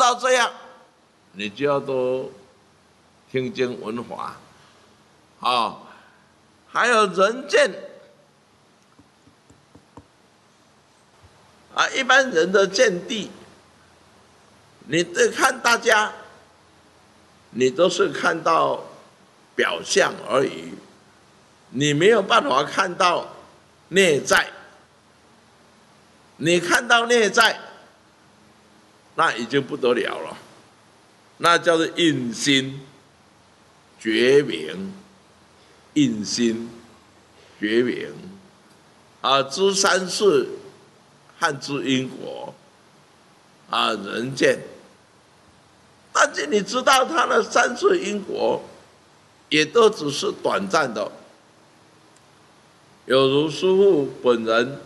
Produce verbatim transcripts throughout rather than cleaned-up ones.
道这样，你就要多听经闻法，啊、哦，还有人见啊，一般人的见地，你对看大家，你都是看到表象而已，你没有办法看到内在。你看到内在，那已经不得了了，那叫做印心觉明，印心觉明啊，知三世和知因果啊，人见。但是你知道他的三世因果，也都只是短暂的。有如师父本人，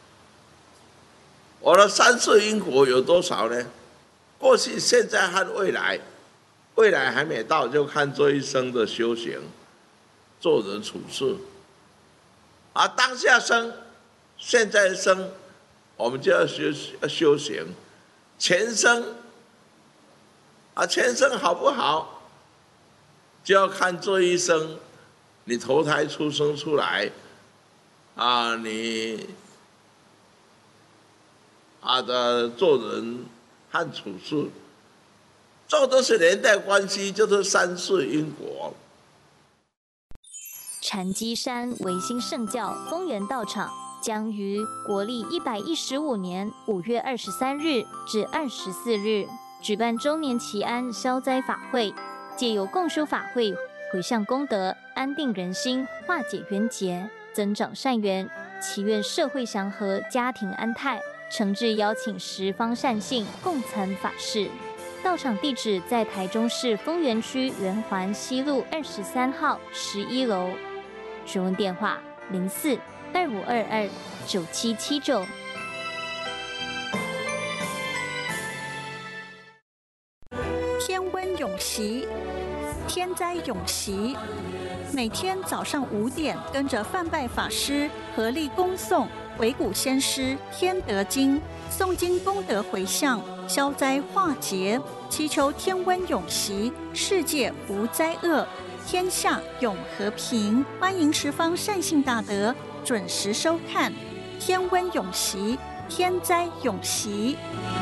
我的三世因果有多少呢？过去、现在和未来，未来还没到，就看这一生的修行、做人处事。而当下生、现在生，我们就要修要修行。前生啊，前生好不好，就要看这一生，你投胎出生出来，啊，你。他的做人和处事，这都是连带关系，就是三世因果。 禅机山维新圣教丰源道场将于国历一百一十五年五月二十三日至二十四日举办周年祈安消灾法会，借由共修法会，回向功德，安定人心，化解冤结，增长善缘，祈愿社会祥和，家庭安泰。诚挚邀请十方善信共参法事。道场地址在台中市丰原区圆环西路二十三号十一楼。询问电话：零四二五二二九七七九。 天温永习，天灾永习。每天早上五点，跟着范拜法师合力恭诵维古先师天德经，诵经功德回向，消灾化劫，祈求天温永习，世界无灾厄，天下永和平。欢迎十方善信大德准时收看天温永习，天灾永习。